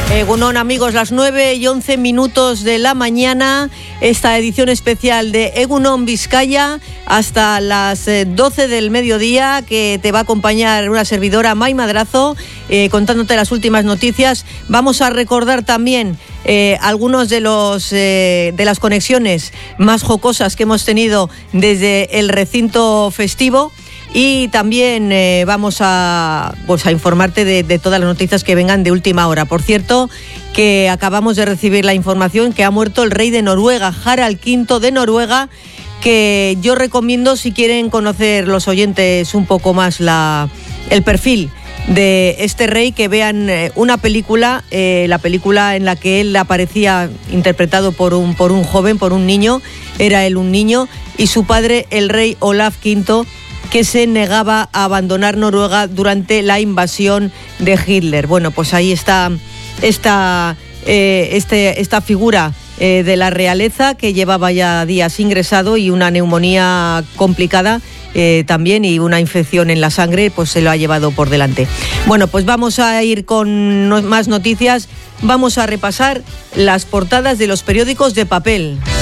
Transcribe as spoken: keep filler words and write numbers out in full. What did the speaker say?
Egunon, amigos, las nueve y once minutos de la mañana, esta edición especial de Egunon Vizcaya hasta las doce del mediodía, que te va a acompañar una servidora, Mai Madrazo, eh, contándote las últimas noticias. Vamos a recordar también eh, algunos de los eh, de las conexiones más jocosas que hemos tenido desde el recinto festivo. Y también eh, vamos a, pues a informarte de, de todas las noticias que vengan de última hora. Por cierto, que acabamos de recibir la información que ha muerto el rey de Noruega, Harald quinto de Noruega, que yo recomiendo, si quieren conocer los oyentes un poco más la, el perfil de este rey, que vean eh, una película, eh, la película en la que él aparecía interpretado por un, por un joven, por un niño, era él un niño, y su padre, el rey Olaf quinto, que se negaba a abandonar Noruega durante la invasión de Hitler. Bueno, pues ahí está esta, eh, este, esta figura eh, de la realeza, que llevaba ya días ingresado y una neumonía complicada eh, también, y una infección en la sangre, pues se lo ha llevado por delante. Bueno, pues vamos a ir con no, más noticias. Vamos a repasar las portadas de los periódicos de papel.